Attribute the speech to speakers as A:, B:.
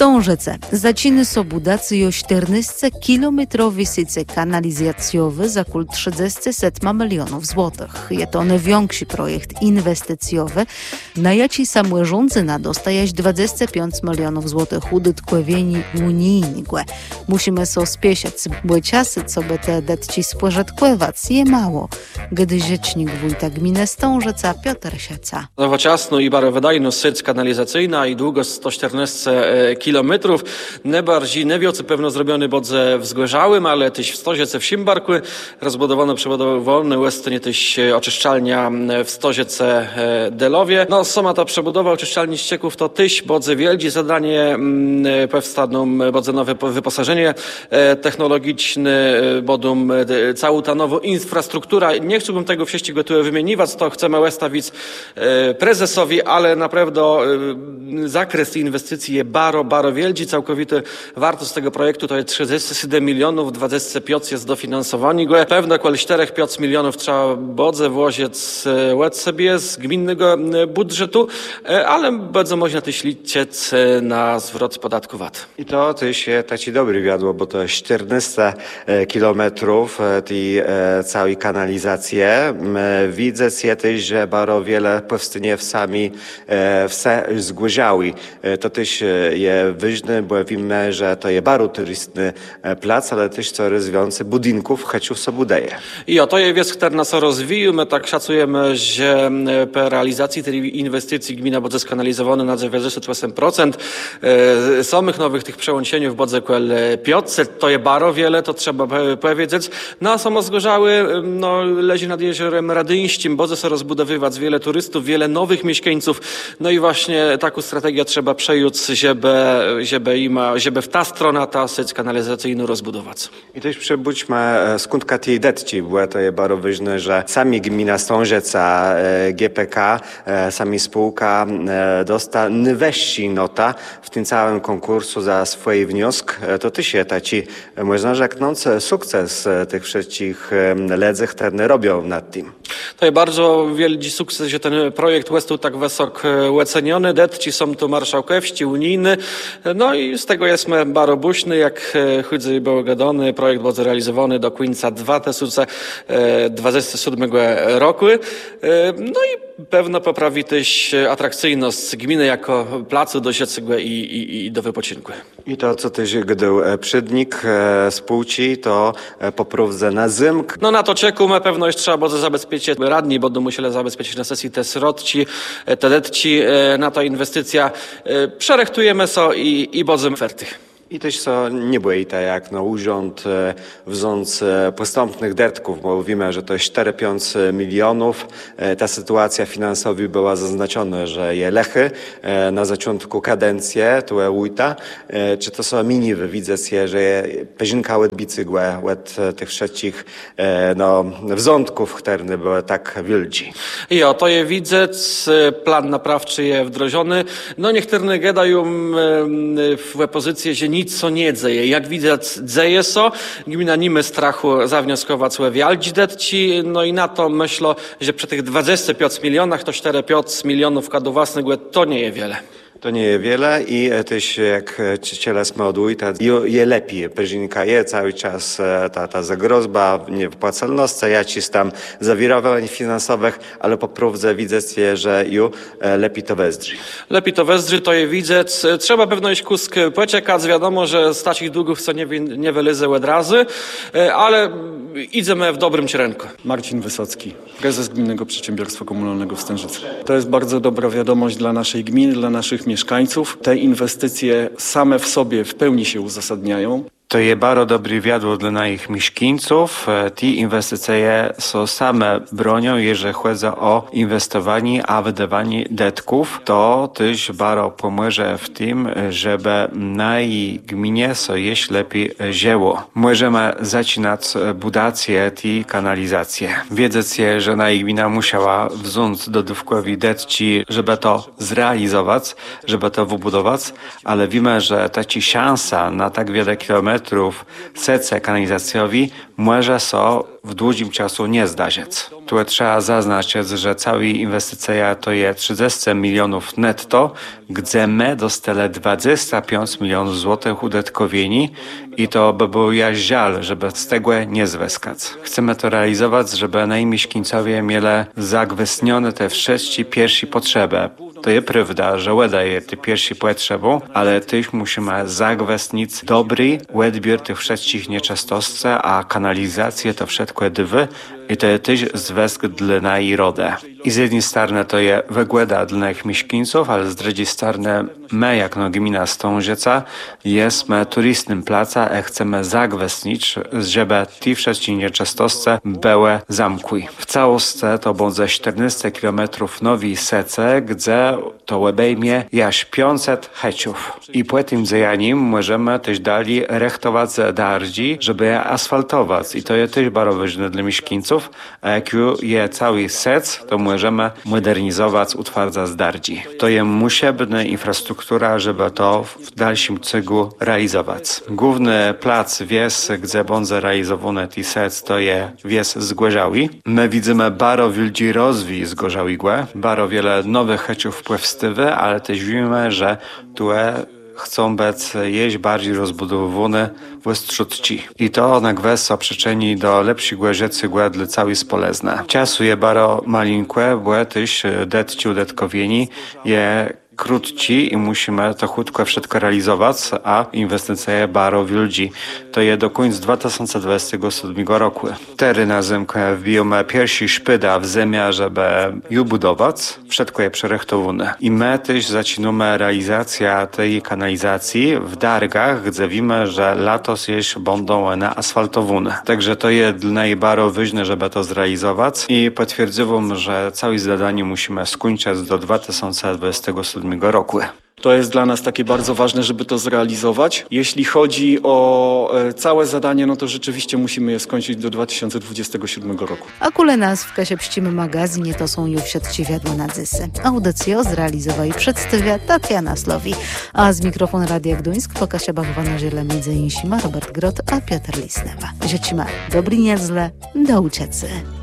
A: Stążece zaciny so budacji o 14-kilometrowy syce kanalizacjowy za kul 37 milionów złotych. Je to największy projekt inwestycjowy, na jaki samorządzy dostajać 25 milionów złotych udytkowieni unijnego. Musimy so spiesiać, bo czasy, co by te detci spożetkować, je mało. Gdy rzecznik wójta gminy Stążeca Piotr Sieca.
B: Nowoczesną i bardzo wydajną syć kanalizacyjna i długość 114 kilometrów. Najbardziej niewielce pewno zrobiony bodze w Zgłężałym, ale też w Stoziece w Simbarku. Rozbudowano przebudowy wolne, łestnie też oczyszczalnia w Stoziece Delowie. No, sama ta przebudowa oczyszczalni ścieków to też bodze wielkie zadanie powstaną, bodze nowe wyposażenie technologiczne, bodum całą ta nowa infrastruktura. Nie chciałbym tego wszystkiego tu wymieniwać, to chcemy wystawić prezesowi, ale naprawdę zakres inwestycji jest bardzo wielki. Całkowity wartość tego projektu to jest 37 milionów, 25 jest dofinansowanie. Pewno około 4-5 milionów trzeba bodze włożyć sobie z gminnego budżetu, ale bardzo można też liczyć na zwrot podatku VAT.
C: I to też jest taki dobry wiadło, bo to 14 kilometrów tej całej kanalizacji. Widzę też, że bardzo wiele powstanie w sami wse zgłęziały. To też jest ważne, bo wiemy, że to jest bardzo turystyczny plac, ale też coraz więcej budynków chęciu sobie budaje.
B: I to jest wiec, który nas rozwijał. My tak szacujemy, że po realizacji tej inwestycji gmina będzie skanalizowana na 98%. Samych nowych tych przełączeniów będzie około 500. To jest bardzo wiele, to trzeba powiedzieć. No a samo Zgorzały, leży nad jeziorem Radyńskim, będzie się rozbudowywać wiele turystów, wiele nowych mieszkańców. No i właśnie taką strategię trzeba przejąć, żeby w ta strona ta sieć kanalizacyjną rozbudować.
C: I też przebudźmy skąd tej detci, bo to jest bardzo ważne, że sami gmina Stążeca, GPK, sami spółka dosta najwyższy nota w tym całym konkursu za swój wniosek. To też jest taki, można rzeknąć, sukces tych wszystkich ledzy, które robią nad tym.
B: To jest bardzo wielki sukces, że ten projekt został tak wysoko oceniony. Detci są tu marszałkowscy, unijny. No i z tego jesteśmy bardzo buźni, jak chudzej było gadany. Projekt był zrealizowany do końca 2027 roku. No i pewno poprawi też atrakcyjność gminy jako placu do siedzenia i do wypoczynku.
C: I to, co też gdy przydnik spółci, to poprowadzę na zymk.
B: No na to czeku na pewno jeszcze trzeba będzie zabezpieczyć, radni będą musieli zabezpieczyć na sesji te środki, te detci, na ta inwestycja. Przerechtujemy so i będziemy oferty.
C: I też co nie było i tak jak urząd wząc postępnych detków, bo mówimy, że to jest 4-5 milionów. Ta sytuacja finansowa była zaznaczona, że je lechy na początku kadencji, tu jest wójta. Czy to są miniwy? Widzę się, że je pezinka łed bicygłe, łed tych wszystkich wzątków, które były tak wielki.
B: I to je widzę, plan naprawczy jest wdrożony. No niektórzy gadają w pozycji, że nic co nie dzieje. Jak widać, dzieje so. Gmina nie ma strachu zawnioskować wielki detci. No i na to myślę, że przy tych 25 milionach to 4-5 milionów wkładu własnego to nie jest wiele.
C: To nie jest wiele i też jak ciele smoduj, to je lepiej. Peżynka je cały czas ta zagrozba, niewypłacalność, jakiś tam zawirowań finansowych, ale po próbce widzę, że lepiej to wezdrzy.
B: Lepiej to wezdrzy, to je widzę. Trzeba pewno iść kusk poczekać. Wiadomo, że z takich długów co nie wylizy od razu, ale idziemy w dobrym kierunku.
D: Marcin Wysocki, prezes Gminnego Przedsiębiorstwa Komunalnego w Stężycu. To jest bardzo dobra wiadomość dla naszej gminy, dla naszych mieszkańców. Te inwestycje same w sobie w pełni się uzasadniają.
E: To jest bardzo dobry wiadło dla naszych mieszkańców. Te inwestycje są same bronią, jeżeli chodzi o inwestowanie, a wydawanie detków. To też bardzo pomoże w tym, żeby na gminie so jeść lepiej żyło. Możemy zaczynać budację tej kanalizacji. Wiedząc, że na gmina musiała wziąć dodatkowi detci, żeby to zrealizować, żeby to wybudować, ale wiemy, że ta szansa na tak wiele kilometrów kilometrów sece kanalizacjowi może so w długim czasu nie zdarzyć. Tu trzeba zaznaczyć, że cała inwestycja to jest 30 milionów netto, gdzie my dostali 25 milionów złotych udatkowieni i to by było żal, żeby z tego nie zwyskać. Chcemy to realizować, żeby mieszkańcowie mieli zagwestnione te wszystkie pierwsze potrzeby. To jest prawda, że udaje te pierwsze potrzeby, ale też musimy zagwestnić dobry odbiór tych wszystkich nieczystostów, a kanalizację to wszystko dwy i to jest też związek dla narody. I z jednej strony to jest wygoda dla naszych mieszkańców, ale z drugiej strony my, jak gmina Stążyca, jesteśmy turystycznym placem i chcemy zagwestnić, żeby te wszystkie nieczystostki były zamkły. W całości to będzie 14 km nowej sece, gdzie to obejmie aż 500 hektarów. I po tym działaniu możemy też dalej rechtować dardzi, żeby je asfaltować. I to jest też bardzo ważne dla mieszkańców. A jak jest cały sec, to możemy modernizować, utwardzać dardzi. To jest potrzebna infrastruktura, żeby to w dalszym ciągu realizować. Główny plac wies, gdzie będzie realizowany ten sec, to jest wies Zgorzały. My widzimy bardzo wielki rozwój Zgorzałego, bardzo wiele nowych hektarów powstały, ale też wiemy, że tu chcą być jeść bardziej rozbudowane w Ostrzutci. I to na gwesa przyczyni do lepszego rzeczy dla całej Spolezna. Czasu jest bardzo malinkłe, bo też detci udatkowieni je krótci i musimy to chutko wszystko realizować, a inwestycja jest bardzo wielka. To jest do końca 2027 roku. Teraz na zimkę wbijemy pierwszy szpyda w ziemię, żeby ją budować. Wszystko jest przerechtowane. I my też zaczynamy realizację tej kanalizacji w Dargach, gdzie wiemy, że latos jeszcze będą asfaltowane. Także to jest dla nas bardzo ważne, żeby to zrealizować i potwierdziłam, że całe zadanie musimy skończyć do 2027 roku.
D: To jest dla nas takie bardzo ważne, żeby to zrealizować. Jeśli chodzi o całe zadanie, no to rzeczywiście musimy je skończyć do 2027 roku.
A: A kule nas w Kasie Pścimy magazynie to są już sieci wiadło na dzysy. Audycję zrealizował i przedstawia Tatiana Slowi. A z mikrofonu Radia Gdańsk po Kasie bachowana ziele między Robert Grot a Piotr Lisnewa. Dzieci ma dobry nieźle, do uciecy.